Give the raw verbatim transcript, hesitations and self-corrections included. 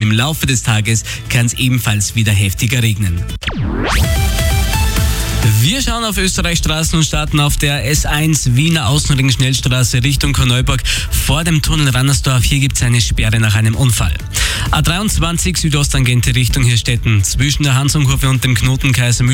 im Laufe des Tages kann es ebenfalls wieder heftiger regnen. Wir schauen auf Österreichs Straßen und starten auf der S eins Wiener Außenring Schnellstraße Richtung Korneuburg vor dem Tunnel Rannersdorf. Hier gibt es eine Sperre nach einem Unfall. A dreiundzwanzig Südosttangente Richtung Hirstetten zwischen der Hansungkurve und dem Knoten Kaisermühl